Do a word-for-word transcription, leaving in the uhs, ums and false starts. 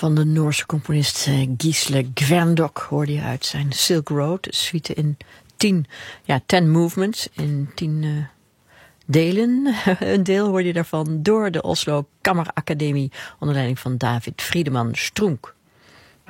Van de Noorse componist Gisle Gverndok hoorde je uit zijn Silk Road, suite in tien, ja, ten movements, in tien uh, delen. Een deel hoorde je daarvan door de Oslo Kammeracademie onder leiding van David Friedemann Strunk.